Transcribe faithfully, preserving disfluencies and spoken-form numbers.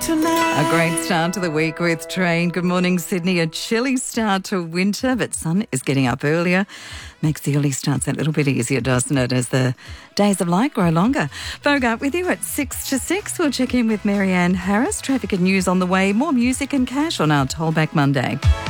tonight. A great start to the week with Train. Good morning, Sydney. A chilly start to winter, but sun is getting up earlier. Makes the early starts a little bit easier, doesn't it, as the days of light grow longer. Bogart with you at six to six. We'll check in with Marianne Harris. Traffic and news on the way. More music and cash on our Tollback Monday.